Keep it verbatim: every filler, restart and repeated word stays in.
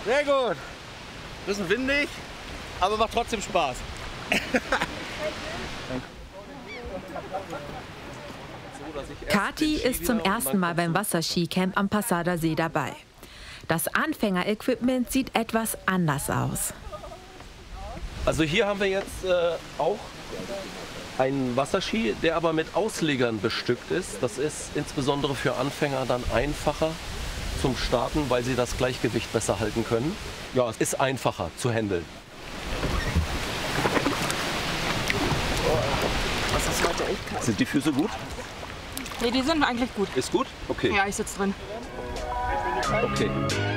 Sehr gut. Bisschen windig, aber macht trotzdem Spaß. Kati ist zum ersten Mal beim Wasserskicamp am Passader See dabei. Das Anfängerequipment sieht etwas anders aus. Also hier haben wir jetzt äh, auch einen Wasserski, der aber mit Auslegern bestückt ist. Das ist insbesondere für Anfänger dann einfacher zum Starten, weil sie das Gleichgewicht besser halten können. Ja, es ist einfacher zu handeln. Das ist heute echt kalt. Sind die Füße gut? Nee, die sind eigentlich gut. Ist gut? Okay. Ja, ich sitze drin. Okay.